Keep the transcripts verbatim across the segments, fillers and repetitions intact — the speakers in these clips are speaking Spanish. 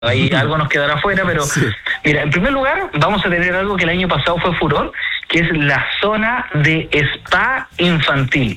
Ahí algo nos quedará afuera, pero sí. Mira, en primer lugar vamos a tener algo que el año pasado fue furor, que es la zona de spa infantil.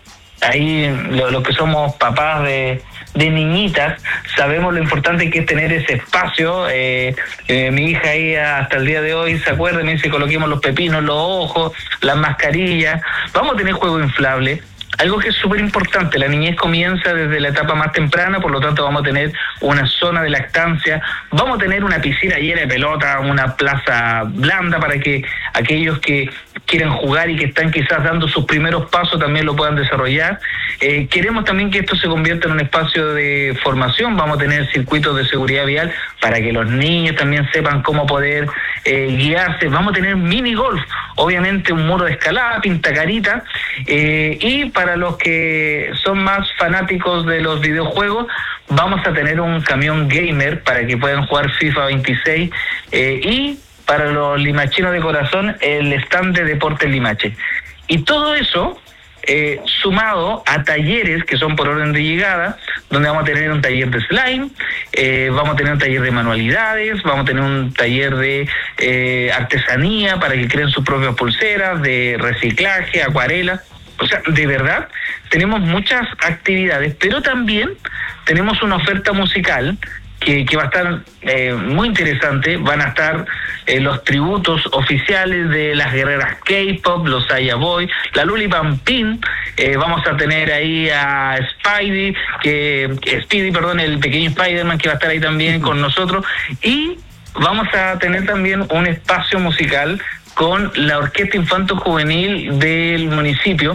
Ahí lo, lo que somos papás de, de niñitas sabemos lo importante que es tener ese espacio. Eh, eh, mi hija ahí hasta el día de hoy se acuerda, me dice coloquemos los pepinos, los ojos, las mascarillas. Vamos a tener juego inflable. Algo que es súper importante, la niñez comienza desde la etapa más temprana, por lo tanto vamos a tener una zona de lactancia, vamos a tener una piscina llena de pelota, una plaza blanda para que aquellos que quieren jugar y que están quizás dando sus primeros pasos también lo puedan desarrollar. Eh, queremos también que esto se convierta en un espacio de formación, vamos a tener circuitos de seguridad vial para que los niños también sepan cómo poder eh, guiarse, vamos a tener mini golf, obviamente un muro de escalada, pintacarita, eh, y para los que son más fanáticos de los videojuegos, vamos a tener un camión gamer para que puedan jugar FIFA veintiséis, eh, y para los limachinos de corazón, el stand de Deportes Limache. Y todo eso eh, sumado a talleres que son por orden de llegada, donde vamos a tener un taller de slime, eh, vamos a tener un taller de manualidades, vamos a tener un taller de eh, artesanía para que creen sus propias pulseras, de reciclaje, acuarela. O sea, de verdad, tenemos muchas actividades, pero también tenemos una oferta musical que, que va a estar eh, muy interesante. Van a estar eh, los tributos oficiales de las guerreras K-pop, los Aya Boy, la Luli Pampín, eh, vamos a tener ahí a Spidey, que, que Speedy, perdón, el pequeño Spider-Man que va a estar ahí también con nosotros, y vamos a tener también un espacio musical con la Orquesta Infanto Juvenil del municipio,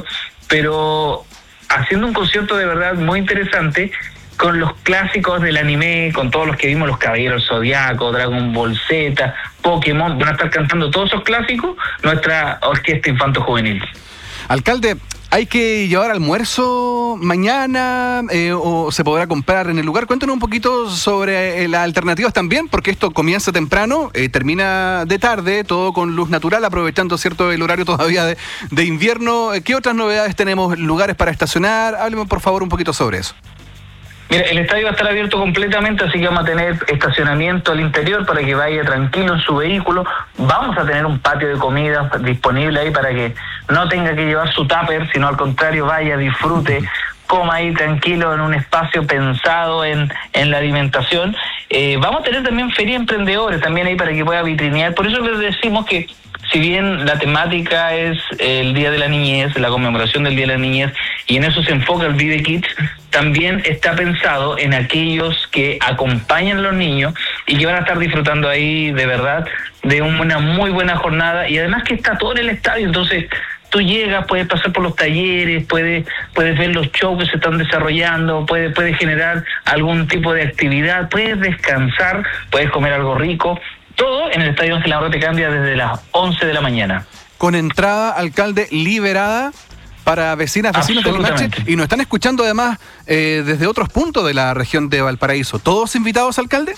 pero haciendo un concierto de verdad muy interesante con los clásicos del anime, con todos los que vimos, los Caballeros Zodiaco, Dragon Ball Z, Pokémon, van a estar cantando todos esos clásicos nuestra Orquesta Infanto Juvenil. Alcalde, ¿hay que llevar almuerzo mañana eh, o se podrá comprar en el lugar? Cuéntanos un poquito sobre eh, las alternativas también, porque esto comienza temprano, eh, termina de tarde, todo con luz natural, aprovechando cierto el horario todavía de, de invierno. ¿Qué otras novedades tenemos? ¿Lugares para estacionar? Hábleme por favor un poquito sobre eso. Mira, el estadio va a estar abierto completamente, así que vamos a tener estacionamiento al interior para que vaya tranquilo en su vehículo. Vamos a tener un patio de comida disponible ahí para que no tenga que llevar su tupper, sino al contrario, vaya, disfrute, coma ahí tranquilo en un espacio pensado en, en la alimentación. Eh, vamos a tener también feria de emprendedores, también ahí para que pueda vitrinear. Por eso les decimos que si bien la temática es el Día de la Niñez, la conmemoración del Día de la Niñez, y en eso se enfoca el Vive Kids, también está pensado en aquellos que acompañan a los niños y que van a estar disfrutando ahí de verdad de una muy buena jornada, y además que está todo en el estadio, entonces tú llegas, puedes pasar por los talleres, puedes puedes ver los shows que se están desarrollando, puedes, puedes generar algún tipo de actividad, puedes descansar, puedes comer algo rico. Todo en el Estadio Ángel Arrote Candia desde las once de la mañana. Con entrada, alcalde, liberada para vecinas, vecinos del Limache. Y nos están escuchando además eh, desde otros puntos de la región de Valparaíso. ¿Todos invitados, alcalde?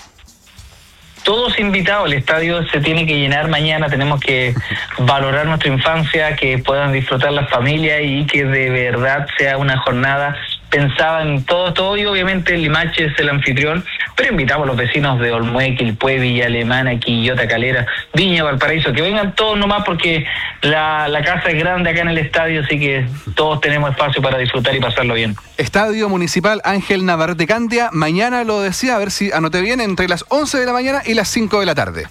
Todos invitados. El estadio se tiene que llenar mañana. Tenemos que valorar nuestra infancia, que puedan disfrutar las familias y que de verdad sea una jornada pensaba en todo, todo, y obviamente Limache es el anfitrión, pero invitamos a los vecinos de Olmué, Quilpué, Villa Alemana, Quillota, Calera, Viña, Valparaíso, que vengan todos nomás porque la, la casa es grande acá en el estadio, así que todos tenemos espacio para disfrutar y pasarlo bien. Estadio Municipal Ángel Navarrete Candia, mañana lo decía, a ver si anoté bien, entre las once de la mañana y las cinco de la tarde.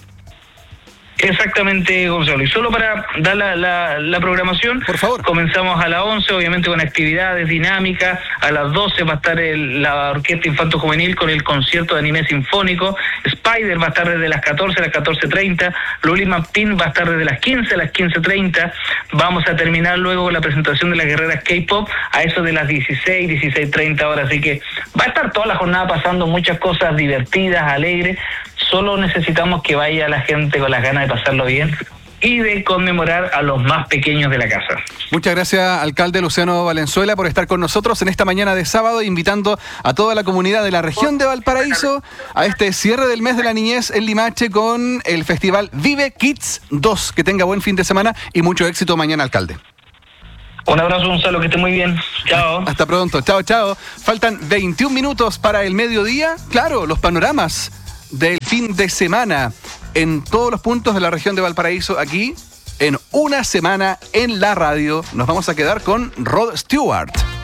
Exactamente, Gonzalo. Y solo para dar la, la, la programación, por favor. Comenzamos a las once, obviamente con actividades dinámicas. A las doce va a estar el, la Orquesta Infanto Juvenil con el concierto de anime sinfónico. Spider va a estar desde las catorce a las catorce treinta. Luli Mampín va a estar desde las quince a las quince treinta. Vamos a terminar luego con la presentación de las guerreras K-pop a eso de las dieciséis, dieciséis treinta horas. Así que va a estar toda la jornada pasando muchas cosas divertidas, alegres. Solo necesitamos que vaya la gente con las ganas de pasarlo bien y de conmemorar a los más pequeños de la casa. Muchas gracias, alcalde Luciano Valenzuela, por estar con nosotros en esta mañana de sábado, invitando a toda la comunidad de la región de Valparaíso a este cierre del mes de la niñez en Limache con el festival Vive Kids dos. Que tenga buen fin de semana y mucho éxito mañana, alcalde. Un abrazo, Gonzalo, que esté muy bien. Chao. Hasta pronto. Chao, chao. Faltan veintiún minutos para el mediodía. Claro, los panoramas del fin de semana en todos los puntos de la región de Valparaíso, aquí en Una Semana en la Radio. Nos vamos a quedar con Rod Stewart.